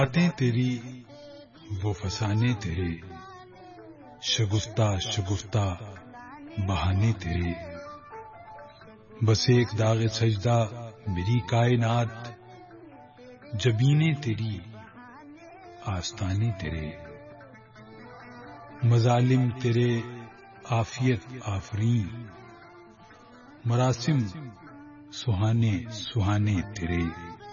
باتیں تیری وہ فسانے تیرے، شگفتہ شگفتہ بہانے تیرے، بس ایک داغ سجدہ میری کائنات، جبینے تیری آستانے تیرے، مظالم تیرے عافیت آفرین، مراسم سہانے سہانے تیرے،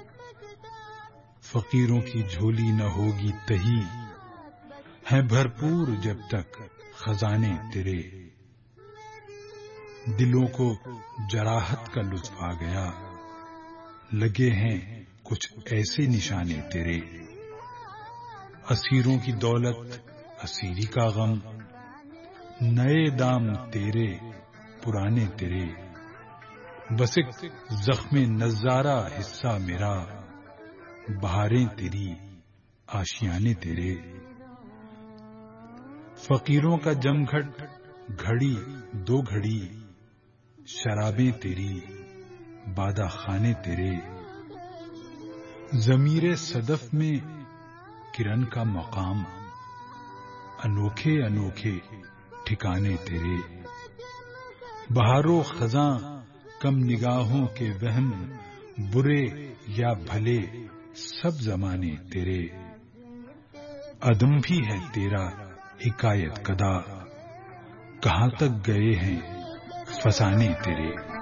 فقیروں کی جھولی نہ ہوگی تہی، ہیں بھرپور جب تک خزانے تیرے، دلوں کو جراحت کا لطف آ گیا، لگے ہیں کچھ ایسے نشانے تیرے، اسیروں کی دولت اسیری کا غم، نئے دام تیرے پرانے تیرے، بس ایک زخم نظارہ حصہ میرا، بہاریں تیری آشیانے تیرے، فقیروں کا جم گھٹ گھڑی دو گھڑی، شرابیں تیری بادہ خانے تیرے، ضمیر صدف میں کرن کا مقام، انوکھے انوکھے ٹھکانے تیرے، بہارو خزاں کم نگاہوں کے وہم، برے یا بھلے سب زمانے تیرے، عدم بھی ہے تیرا حکایت کدا، کہاں تک گئے ہیں فسانے تیرے۔